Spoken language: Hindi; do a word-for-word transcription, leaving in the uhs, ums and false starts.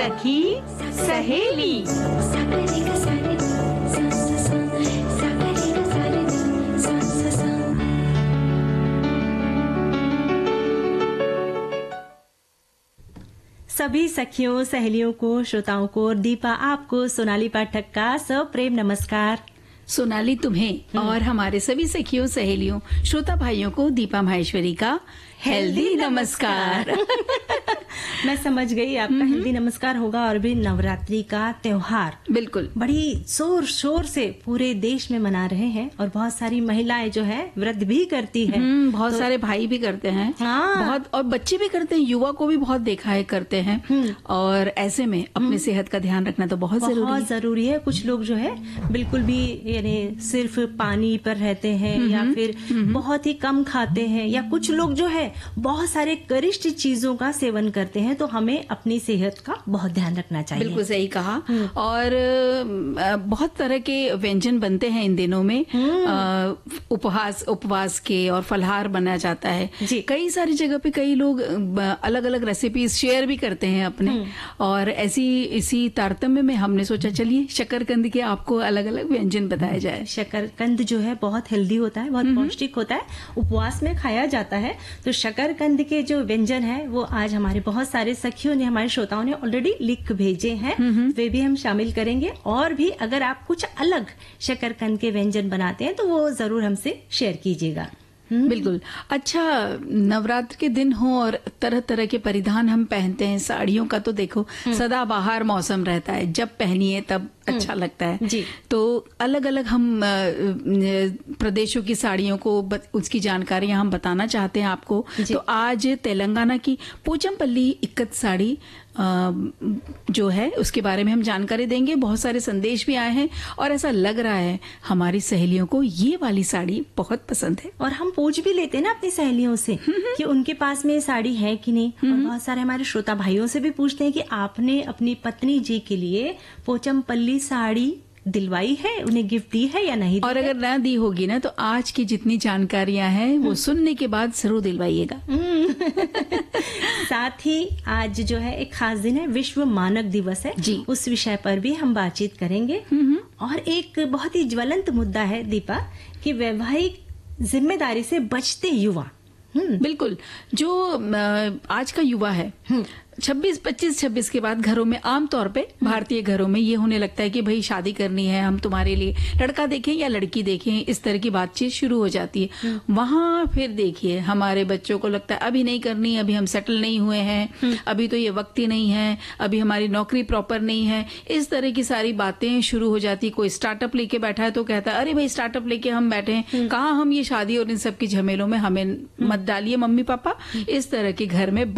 सखी सहेली। सभी सखियों सहेलियों को, श्रोताओं को, दीपा आपको, सोनाली पाठक का सप्रेम नमस्कार। सोनाली तुम्हें और हमारे सभी सखियों सहेलियों श्रोता भाइयों को दीपा माहेश्वरी का हेल्दी नमस्कार। मैं समझ गई आपका हेल्दी नमस्कार होगा। और भी नवरात्रि का त्योहार बिल्कुल बड़ी जोर शोर से पूरे देश में मना रहे हैं और बहुत सारी महिलाएं जो है व्रत भी करती है। बहुत तो, सारे भाई भी करते हैं। हाँ। बहुत और बच्चे भी करते हैं, युवा को भी बहुत देखा है करते हैं। और ऐसे में अपने सेहत का ध्यान रखना तो बहुत जरूरी बहुत जरूरी है। कुछ लोग जो है बिल्कुल भी यानी सिर्फ पानी पर रहते हैं या फिर बहुत ही कम खाते हैं, या कुछ लोग जो है बहुत सारे गरिष्ठ चीजों का सेवन करते हैं। तो हमें अपनी सेहत का बहुत ध्यान रखना चाहिए। बिल्कुल सही कहा। और बहुत तरह के व्यंजन बनते हैं इन दिनों में, उपवास उपवास के और फलहार बना जाता है। कई सारी जगह पे कई लोग अलग अलग रेसिपीज शेयर भी करते हैं अपने। और ऐसी इसी तारतम्य में हमने सोचा चलिए शकरकंद के आपको अलग अलग व्यंजन बताया जाए। शकरकंद जो है बहुत हेल्दी होता है, बहुत पौष्टिक होता है, उपवास में खाया जाता है। तो शकरकंद के जो व्यंजन है वो आज हमारे बहुत सारे सखियों ने, हमारे श्रोताओं ने ऑलरेडी लिख भेजे हैं, वे भी हम शामिल करेंगे। और भी अगर आप कुछ अलग शकरकंद के व्यंजन बनाते हैं तो वो जरूर हमसे शेयर कीजिएगा। बिल्कुल। अच्छा, नवरात्र के दिन हो और तरह तरह के परिधान हम पहनते हैं। साड़ियों का तो देखो सदाबहार मौसम रहता है, जब पहनिए तब अच्छा लगता है जी। तो अलग अलग हम प्रदेशों की साड़ियों को उसकी जानकारी हम बताना चाहते हैं आपको। तो आज तेलंगाना की पोचमपल्ली इक्कत साड़ी जो है उसके बारे में हम जानकारी देंगे। बहुत सारे संदेश भी आए हैं और ऐसा लग रहा है हमारी सहेलियों को ये वाली साड़ी बहुत पसंद है। और हम पूछ भी लेते हैं ना अपनी सहेलियों से कि उनके पास में ये साड़ी है कि नहीं। और बहुत सारे हमारे श्रोता भाइयों से भी पूछते हैं कि आपने अपनी पत्नी जी के लिए पोचमपल्ली साड़ी दिलवाई है, उन्हें गिफ्ट दी है या नहीं दी। और अगर ना दी होगी ना तो आज की जितनी जानकारियां हैं वो सुनने के बाद जरूर दिलवाइएगा। साथ ही आज जो है एक खास दिन है, विश्व मानक दिवस है जी। उस विषय पर भी हम बातचीत करेंगे। और एक बहुत ही ज्वलंत मुद्दा है दीपा कि वैवाहिक जिम्मेदारी से बचते युवा। बिल्कुल। जो आज का युवा है छब्बीस पच्चीस छब्बीस के बाद घरों में आमतौर पे भारतीय घरों में ये होने लगता है कि भाई शादी करनी है, हम तुम्हारे लिए लड़का देखें या लड़की देखें, इस तरह की बातचीत शुरू हो जाती है। वहां फिर देखिए हमारे बच्चों को लगता है अभी नहीं करनी, अभी हम सेटल नहीं हुए हैं, अभी तो ये वक्त ही नहीं है, अभी हमारी नौकरी प्रॉपर नहीं है। इस तरह की सारी बातें शुरू हो जाती। कोई स्टार्टअप लेके बैठा है तो कहता है अरे भाई स्टार्टअप लेके हम बैठे हैं, कहाँ हम ये शादी और इन सब की झमेलों में हमें मत डालिए मम्मी पापा। इस तरह के घर में